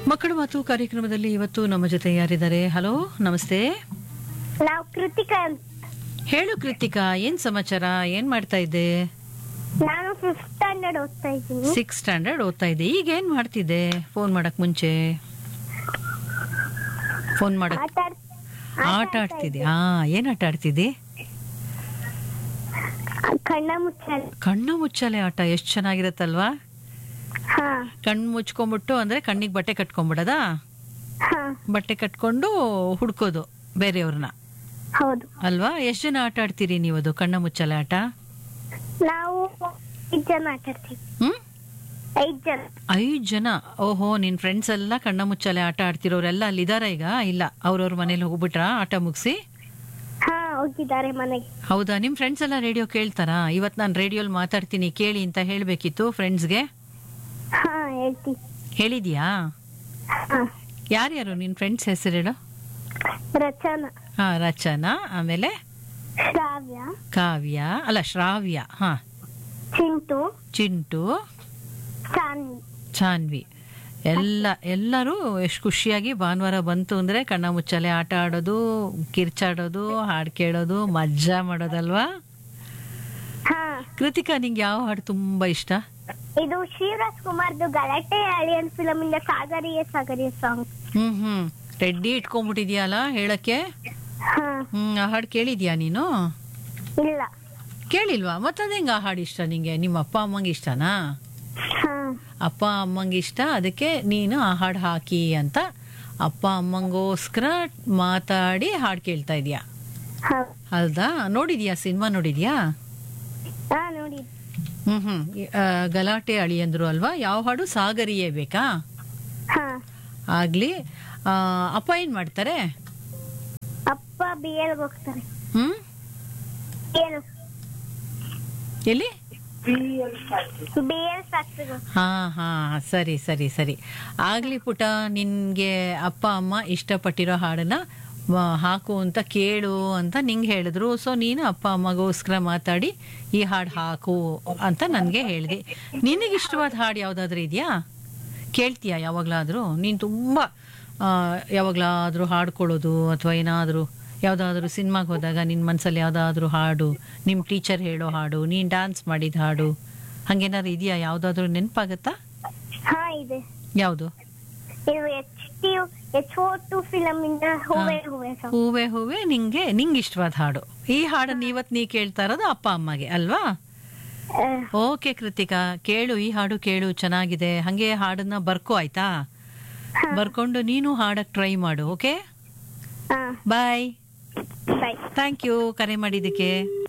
ಮಕ್ಕಳ ಮಾತು ಕಾರ್ಯಕ್ರಮದಲ್ಲಿ ಇವತ್ತು ನಮ್ಮ ಜೊತೆ ಯಾರಿದ್ದಾರೆ? ಹಲೋ, ನಮಸ್ತೆ. ನಾವು ಕೃತಿಕಾ ಅಂತ. ಹೇಳು ಕೃತಿಕಾ, ಏನ್ ಸಮಾಚಾರ? ಏನ್ ಮಾಡ್ತಾ ಇದ್ದೆ? ನಾನು 5th ಸ್ಟ್ಯಾಂಡರ್ಡ್ ಓದ್ತಾ ಇದ್ದೀನಿ. 6th ಸ್ಟ್ಯಾಂಡರ್ಡ್ ಓದ್ತಾ ಇದ್ದೆ. ಈಗ ಏನ್ ಮಾಡ್ತಿದ್ದೆ ಫೋನ್ ಮಾಡಕ್ ಮುಂಚೆ? ಫೋನ್ ಮಾಡಕ್ ಆಟ ಆಡ್ತಿದ್ದೆ. ಏನ್ ಆಟ ಆಡ್ತಿದ್ದಿ? ಕಣ್ಣ ಮುಚ್ಚಾಲೆ. ಕಣ್ಣು ಮುಚ್ಚಾಲೆ ಆಟ ಎಷ್ಟ್ ಚೆನ್ನಾಗಿರತ್ತಲ್ವಾ? ಹಾ ಕಣ್ಣು ಮುಚ್ಕೊಂಡ್ಬಿಟ್ಟು ಅಂದ್ರೆ ಕಣ್ಣಿಗೆ ಬಟ್ಟೆ ಕಟ್ಕೊಂಡ್ಬಿಡದಾ? ಹಾ ಬಟ್ಟೆ ಕಟ್ಕೊಂಡು ಹುಡ್ಕೋದು ಬೇರೆಯವ್ರನ್ನ, ಹೌದು. ಅಲ್ವಾ? ಎಷ್ಟ್ ಜನ ಆಟ ಆಡ್ತೀರಿ ನೀವು ಅದು ಕಣ್ಣ ಮುಚ್ಚಾಲೆ ಆಟ? ನಾವು 5 ಜನ ಆಟ ಆಡ್ತೀವಿ. 5 ಜನ. 5 ಜನ? ಓಹೋ, ನಿನ್ ಫ್ರೆಂಡ್ಸ್ ಎಲ್ಲ ಕಣ್ಣ ಮುಚ್ಚಾಲೆ ಆಟ ಆಡ್ತಿರೋರೆಲ್ಲ ಅಲ್ಲಿದಾರ ಈಗ? ಇಲ್ಲ, ಅವ್ರವ್ರ ಮನೇಲಿ ಹೋಗ್ಬಿಟ್ರಾ ಆಟ ಮುಗಿಸಿ? ಹಾ, ಹೋಗಿದ್ದಾರೆ ಮನೆಗೆ. ಹೌದಾ? ನಿಮ್ ಫ್ರೆಂಡ್ಸ್ ಎಲ್ಲ ರೇಡಿಯೋ ಕೇಳ್ತಾರಾ? ಇವತ್ ನಾನು ರೇಡಿಯೋಲ್ ಮಾತಾಡ್ತೀನಿ ಕೇಳಿ ಅಂತ ಹೇಳ್ಬೇಕಿತ್ತು ಫ್ರೆಂಡ್ಸ್ಗೆ. ಹಾ, ಹೇಳ್ತೀನಿ. ಹೇಳಿದ್ಯಾ? ಹಾ. ಯಾರ್ಯಾರು ನಿನ್ ಫ್ರೆಂಡ್ಸ್ ಹೆಸರು ಹೇಳು? ರಚನಾ, ರಚನಾ, ಆಮೇಲೆ ಶ್ರಾವ್ಯ, ಕಾವ್ಯ, ಅಲ್ಲ ಶ್ರಾವ್ಯ, ಚಿಂಟು, ಚಿಂಟು, ಚಾನ್ವಿ. ಚಾನ್ವಿ. ಎಲ್ಲರೂ ಎಷ್ಟು ಖುಷಿಯಾಗಿ ಭಾನುವಾರ ಬಂತು ಅಂದ್ರೆ ಕಣ್ಣ ಮುಚ್ಚಾಲೆ ಆಟ ಆಡೋದು, ಕಿರ್ಚಾಡೋದು, ಹಾಡು ಕೇಳೋದು, ಮಜ್ಜಾ ಮಾಡೋದಲ್ವಾ? ಹಾ. ಕೃತಿಕಾ, ನಿಂಗೆ ಯಾವ ಹಾಡು ತುಂಬಾ ಇಷ್ಟ? ಇದು ಶಿವರಾಜ್ ಕುಮಾರ್ದು ಗಲಾಟೆ ಅಳಿಯನ್ ಫಿಲಮ್ ಇಂದ ಸಾಗರಿಯೇ ಸಾಗರಿಯೇ ಸಾಂಗ್. ರೆಡ್ಡಿ ಇಟ್ಕೊಂಡ್ಬಿಟ್ಟಿದ್ಯಲ್ಲ ಹೇಳಕ್ಕೆ. ಹಾ. ಆ ಹಾಡು ಕೇಳಿದ್ಯಾ ನೀನು? ಇಲ್ಲ. ಕೇಳಿಲ್ವಾ? ಮತ್ತದ ಹೆಂಗ ಆ ಹಾಡು ಇಷ್ಟ ನಿಂಗೆ? ನಿಮ್ಮ ಅಪ್ಪ ಅಮ್ಮಂಗೆ ಇಷ್ಟನಾ? ಹಾ. ಅಪ್ಪ ಅಮ್ಮಂಗೆ ಇಷ್ಟ, ಅದಕ್ಕೆ ನೀನು ಆ ಹಾಡು ಹಾಕಿ ಅಂತ ಅಪ್ಪ ಅಮ್ಮಂಗೋಸ್ಕರ ಮಾತಾಡಿ ಹಾಡು ಕೇಳ್ತಾ ಇದೀಯಾ, ಹಾ. ಅಲ್ದಾ? ನೋಡಿದ್ಯಾ ಸಿನಿಮಾ? ನೋಡಿದ್ಯಾ? ಹಾ, ನೋಡಿ. ಗಲಾಟೆ ಅಳಿಯಂದ್ರು ಅಲ್ವಾ? ಯಾವ ಹಾಡು? ಸಾಗರಿಯೇ ಬೇಕಾ? ಹಾ. ಆಗ್ಲಿ. ಅಪ್ಪ ಏನ್ ಮಾಡ್ತಾರೆ? ಅಪ್ಪ BL ಹೋಗ್ತಾರೆ. ಎಲ್ಲಿ? BL factory. ಹಾ, ಸರಿ ಸರಿ ಸರಿ. ಆಗ್ಲಿ ಪುಟ, ನಿನ್ಗೆ ಅಪ್ಪ ಅಮ್ಮ ಇಷ್ಟಪಟ್ಟಿರೋ ಹಾಡನ್ನ ಹಾಕು ಅಂತ ಕೇಳು ಅಂತ ನಿಂಗೆ ಹೇಳಿದ್ರು. ಸೊ ನೀನು ಅಪ್ಪ ಅಮ್ಮಗೋಸ್ಕರ ಮಾತಾಡಿ ಈ ಹಾಡು ಹಾಕು ಅಂತ ನನ್ಗೆ ಹೇಳಿದೆ. ನಿನಗಿಷ್ಟವಾದ ಹಾಡು ಯಾವ್ದಾದ್ರು ಇದೆಯಾ? ಕೇಳ್ತೀಯಾ ಯಾವಾಗ್ಲಾದ್ರೂ? ನೀನ್ ತುಂಬಾ ಯಾವಾಗ್ಲಾದ್ರೂ ಹಾಡ್ಕೊಳ್ಳೋದು ಅಥವಾ ಏನಾದ್ರೂ ಯಾವ್ದಾದ್ರು ಸಿನಿಮಾಗೆ ಹೋದಾಗ ನಿನ್ ಮನ್ಸಲ್ಲಿ ಯಾವ್ದಾದ್ರು ಹಾಡು, ನಿಮ್ ಟೀಚರ್ ಹೇಳೋ ಹಾಡು, ನೀನ್ ಡಾನ್ಸ್ ಮಾಡಿದ ಹಾಡು, ಹಂಗೇನಾದ್ರು ಇದೆಯಾ? ಯಾವ್ದಾದ್ರು ನೆನಪಾಗತ್ತಾ? ಹಾ, ಇದೆ. ಯಾವ್ದು? ಇದು HO2 ಫಿಲಮ್ ಇಂದ ಹೂವೆ ಹೂವೆ ಸಾಂಗ್. ಹೂವೆ ಹೂವೆ ನಿಂಗೆ ಇಷ್ಟವಾದ ಹಾಡು. ಈ ಹಾಡನ್ನ ಇವತ್ ನೀ ಕೇಳ್ತಾ ಇರೋದು ಅಪ್ಪ ಅಮ್ಮಗೆ ಅಲ್ವಾ? ಓಕೆ ಕೃತಿಕಾ, ಕೇಳು, ಈ ಹಾಡು ಕೇಳು, ಚೆನ್ನಾಗಿದೆ. ಹಂಗೆ ಹಾಡನ್ನ ಬರ್ಕೋ, ಆಯ್ತಾ? ಬರ್ಕೊಂಡು ನೀನು ಹಾಡಕ್ ಟ್ರೈ ಮಾಡು. Okay, bye. Bye. Thank you ಕರೆ ಮಾಡಿದ್ದಕ್ಕೆ.